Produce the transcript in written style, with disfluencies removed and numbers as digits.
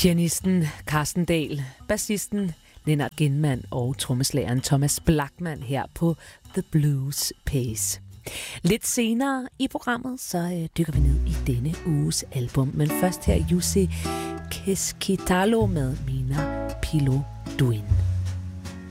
Pianisten Carsten Dahl, bassisten Lennart Ginman og trommeslageren Thomas Blachman her på The Blues Pace. Lidt senere i programmet, så dykker vi ned i denne uges album. Men først her Jussi Keskitalo med Mina Piloduin.